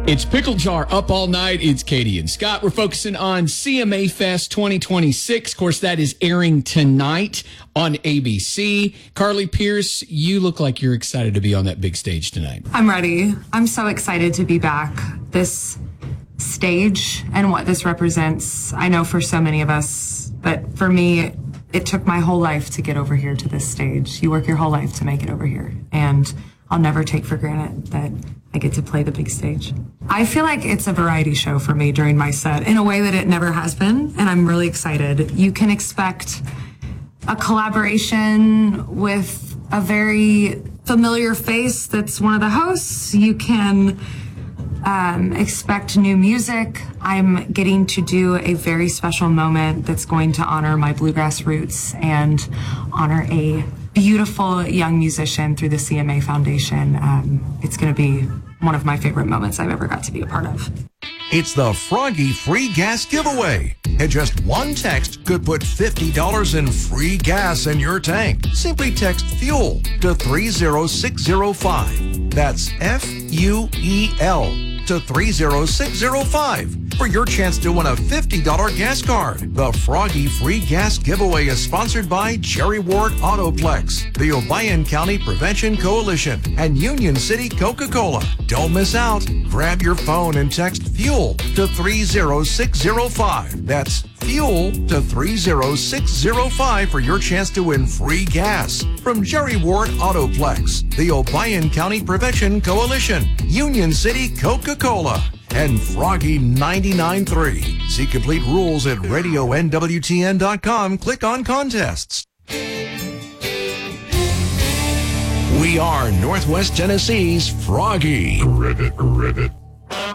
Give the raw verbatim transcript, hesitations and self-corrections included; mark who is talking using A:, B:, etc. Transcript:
A: It's Pickle Jar Up All Night. It's Katie and Scott. We're focusing on C M A Fest twenty twenty-six. Of course, that is airing tonight on A B C. Carly Pierce, you look like you're excited to be on that big stage tonight.
B: I'm ready. I'm so excited to be back. This stage and what this represents, I know for so many of us, but for me, it took my whole life to get over here to this stage. You work your whole life to make it over here. And I'll never take for granted that I get to play the big stage. I feel like it's a variety show for me during my set in a way that it never has been, and I'm really excited. You can expect a collaboration with a very familiar face that's one of the hosts. You can um, expect new music. I'm getting to do a very special moment that's going to honor my bluegrass roots and honor a beautiful young musician through the C M A Foundation. Um, it's going to be one of my favorite moments I've ever got to be a part of.
C: It's the Froggy Free Gas Giveaway. And just one text could put fifty dollars in free gas in your tank. Simply text FUEL to three zero six zero five. That's F U E L to three zero six zero five for your chance to win a fifty dollars gas card. The Froggy Free Gas Giveaway is sponsored by Jerry Ward Autoplex, the Obion County Prevention Coalition, and Union City Coca-Cola. Don't miss out. Grab your phone and text FUEL to three zero six zero five. That's FUEL to three zero six zero five for your chance to win free gas from Jerry Ward Autoplex, the Obion County Prevention Coalition, Union City Coca-Cola, and Froggy ninety-nine point three. See complete rules at radio N W T N dot com. Click on contests. We are Northwest Tennessee's Froggy.
D: Ribbit, ribbit.